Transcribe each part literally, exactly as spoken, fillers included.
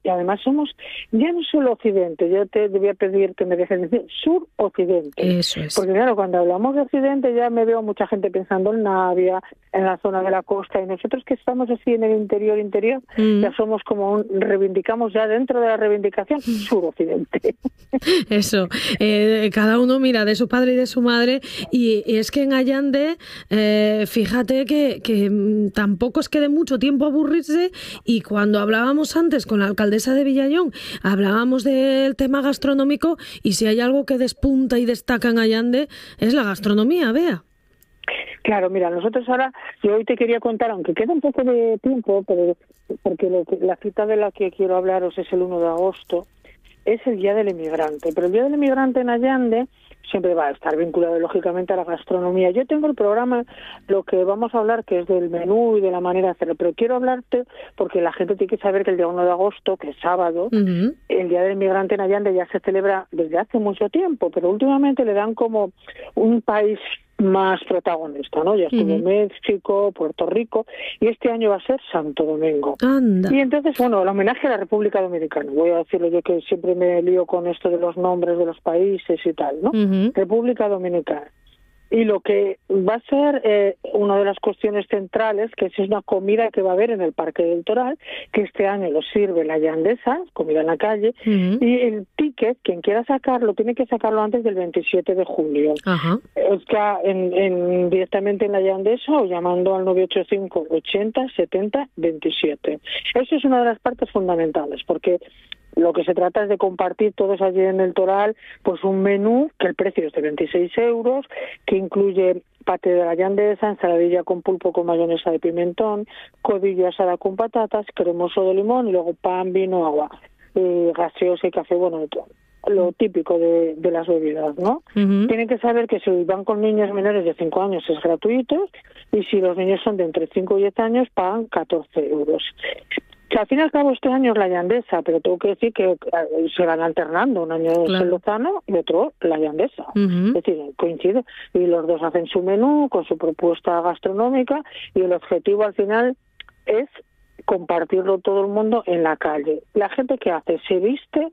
y además somos ya no solo Occidente, yo te voy a pedir que me dejes decir sur-Occidente. Eso es. Porque claro, cuando hablamos de Occidente ya me veo mucha gente pensando en Navia, en la zona de la costa, y nosotros que estamos así en el interior, interior, mm. ya somos como un, reivindicamos ya dentro de la reivindicación sur-Occidente. Eso, eh, cada uno mira de su padre y de su madre, y, y es que en Allande, eh, fíjate que, que tampoco es que de mucho tiempo aburrirse, y cuando hablábamos antes con la alcaldesa de Villayón, hablábamos del tema gastronómico, y si hay algo que despunta y destaca en Allande es la gastronomía, Bea. Claro, mira, nosotros ahora, yo hoy te quería contar, aunque queda un poco de tiempo, pero porque lo que, la cita de la que quiero hablaros es el uno de agosto, es el Día del Inmigrante, pero el Día del Inmigrante en Allande siempre va a estar vinculado lógicamente a la gastronomía. Yo tengo el programa, lo que vamos a hablar, que es del menú y de la manera de hacerlo, pero quiero hablarte porque la gente tiene que saber que el día uno de agosto, que es sábado, uh-huh. el Día del Inmigrante en Allande ya se celebra desde hace mucho tiempo, pero últimamente le dan como un país más protagonista, ¿no? Ya estuvo uh-huh. México, Puerto Rico, y este año va a ser Santo Domingo. Anda. Y entonces, bueno, el homenaje a la República Dominicana. Voy a decirlo yo que siempre me lío con esto de los nombres de los países y tal, ¿no? Uh-huh. República Dominicana. Y lo que va a ser eh, una de las cuestiones centrales, que es una comida que va a haber en el Parque del Toral, que este año lo sirve la Llandesa, comida en la calle, uh-huh. y el ticket, quien quiera sacarlo, tiene que sacarlo antes del veintisiete de julio. Uh-huh. Está en, en, directamente en la Llandesa o llamando al nueve ocho cinco ochenta setenta veintisiete. Eso es una de las partes fundamentales, porque lo que se trata es de compartir todos allí en el Toral pues un menú que el precio es de veintiséis euros, que incluye pate de la Llandesa, ensaladilla con pulpo con mayonesa de pimentón, codillo asada con patatas, cremoso de limón y luego pan, vino, agua, eh, gaseosa y café, bueno, lo típico de, de las bebidas, ¿no? Uh-huh. Tienen que saber que si van con niños menores de cinco años es gratuito, y si los niños son de entre cinco y diez años pagan catorce euros. Que al fin y al cabo este año es la Llandesa, pero tengo que decir que se van alternando, un año claro. es el Lozano y otro la Llandesa. Uh-huh. Es decir, coincide, y los dos hacen su menú con su propuesta gastronómica, y el objetivo al final es compartirlo todo el mundo en la calle. La gente que hace se viste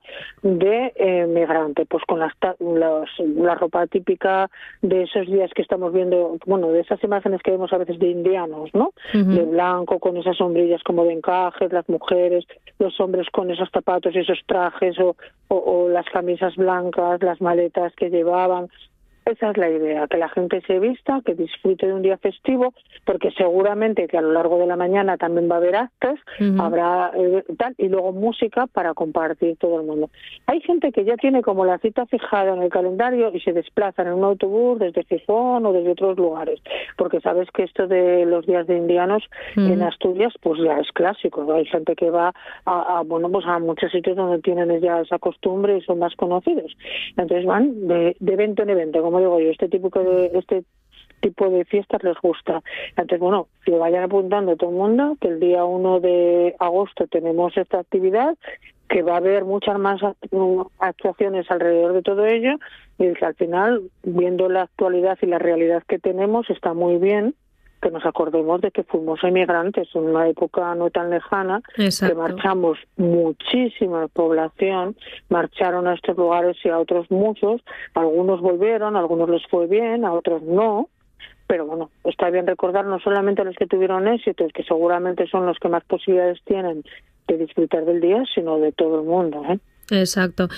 de eh, migrante, pues con las, las la ropa típica de esos días que estamos viendo, bueno, de esas imágenes que vemos a veces de indianos, ¿no? Uh-huh. De blanco, con esas sombrillas como de encajes, las mujeres, los hombres con esos zapatos y esos trajes, o, o, o las camisas blancas, las maletas que llevaban. Esa es la idea, que la gente se vista, que disfrute de un día festivo, porque seguramente que a lo largo de la mañana también va a haber actos, uh-huh. habrá eh, tal, y luego música para compartir todo el mundo. Hay gente que ya tiene como la cita fijada en el calendario y se desplazan en un autobús desde Gijón o desde otros lugares, porque sabes que esto de los días de indianos uh-huh. en Asturias pues ya es clásico. Hay gente que va a, a bueno pues a muchos sitios donde tienen ya esa costumbre y son más conocidos. Entonces van de, de evento en evento, como digo yo, este tipo de este tipo de fiestas les gusta. Entonces, bueno, que vayan apuntando todo el mundo, que el día uno de agosto tenemos esta actividad, que va a haber muchas más actuaciones alrededor de todo ello, y que al final, viendo la actualidad y la realidad que tenemos, está muy bien que nos acordemos de que fuimos emigrantes en una época no tan lejana. Exacto. Que marchamos muchísima población, marcharon a estos lugares y a otros muchos, algunos volvieron, a algunos les fue bien, a otros no, pero bueno, está bien recordar no solamente a los que tuvieron éxitos, que seguramente son los que más posibilidades tienen de disfrutar del día, sino de todo el mundo, ¿eh? Exacto.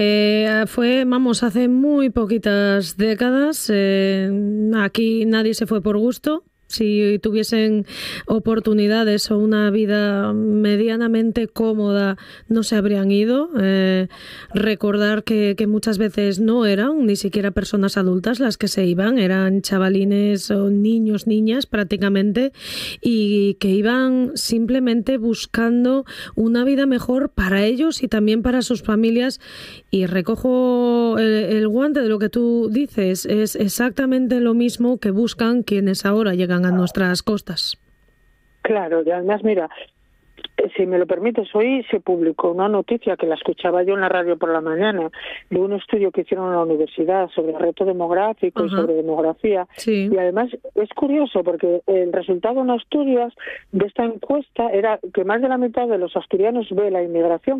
Eh, fue, vamos, hace muy poquitas décadas. Eh, aquí nadie se fue por gusto. Si tuviesen oportunidades o una vida medianamente cómoda, no se habrían ido. Eh, recordar que, que muchas veces no eran ni siquiera personas adultas las que se iban, eran chavalines o niños, niñas prácticamente, y que iban simplemente buscando una vida mejor para ellos y también para sus familias. Y recojo el, el guante de lo que tú dices, es exactamente lo mismo que buscan quienes ahora llegan a nuestras costas. Claro, y además, mira, si me lo permites, hoy se publicó una noticia que la escuchaba yo en la radio por la mañana, de un estudio que hicieron en la universidad sobre el reto demográfico. Uh-huh. Y sobre demografía. Sí. Y además es curioso porque el resultado en Asturias de esta encuesta era que más de la mitad de los asturianos ve la inmigración